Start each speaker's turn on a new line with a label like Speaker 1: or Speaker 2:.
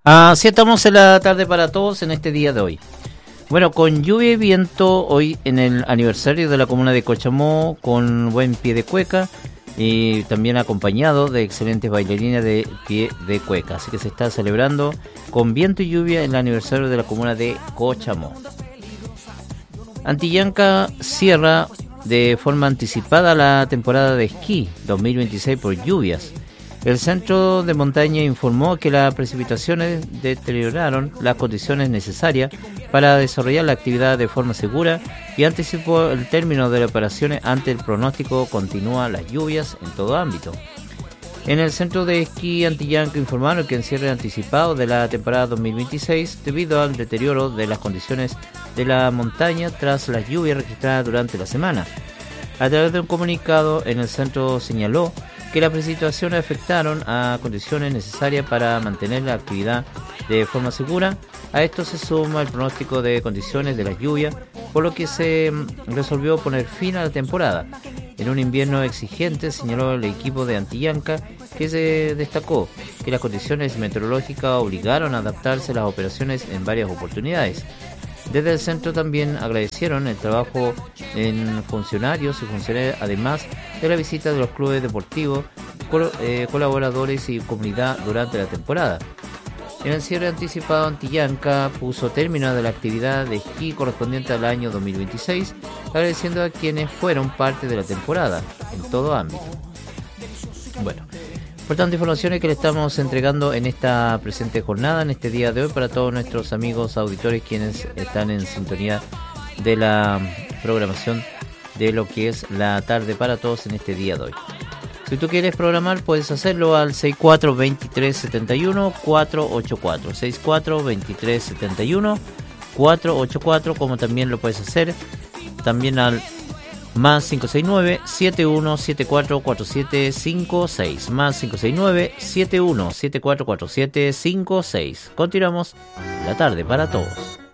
Speaker 1: Así estamos en la tarde para todos en este día de hoy. Bueno, con lluvia y viento hoy en el aniversario de la comuna de Cochamó, con buen pie de cueca y también acompañado de excelentes bailarines de pie de cueca. Así que se está celebrando con viento y lluvia el aniversario de la comuna de Cochamó. Antillanca cierra de forma anticipada la temporada de esquí 2026 por lluvias. El centro de montaña informó que las precipitaciones deterioraron las condiciones necesarias para desarrollar la actividad de forma segura y anticipó el término de las operaciones ante el pronóstico continúa las lluvias en todo ámbito. En el centro de esquí Antillanca informaron que en cierre anticipado de la temporada 2026 debido al deterioro de las condiciones de la montaña tras las lluvias registradas durante la semana. A través de un comunicado, en el centro señaló que las precipitaciones afectaron a condiciones necesarias para mantener la actividad de forma segura. A esto se suma el pronóstico de condiciones de las lluvias, por lo que se resolvió poner fin a la temporada. En un invierno exigente, señaló el equipo de Antillanca, que se destacó que las condiciones meteorológicas obligaron a adaptarse a las operaciones en varias oportunidades. Desde el centro también agradecieron el trabajo en funcionarios y funcionarios, además de la visita de los clubes deportivos, colaboradores y comunidad durante la temporada. En el cierre anticipado, Antillanca puso término a la actividad de esquí correspondiente al año 2026, agradeciendo a quienes fueron parte de la temporada, en todo ámbito. Bueno, importantes informaciones que le estamos entregando en esta presente jornada, en este día de hoy, para todos nuestros amigos auditores quienes están en sintonía de la programación de lo que es la tarde para todos en este día de hoy. Si tú quieres programar, puedes hacerlo al 64-2371-484, 64-2371-484, como también lo puedes hacer también al más 569-7174-4756, más 569-7174-4756. Continuamos la tarde para todos.